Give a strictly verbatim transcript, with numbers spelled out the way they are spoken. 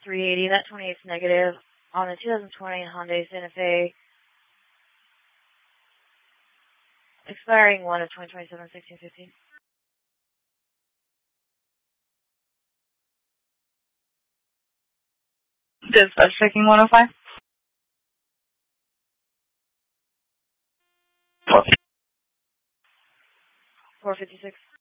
three eighty. That twenty-eight is negative. On the two thousand twenty Hyundai Santa Fe, expiring one of twenty twenty-seven, sixteen fifteen. Dispatch checking one oh five. four fifty-six.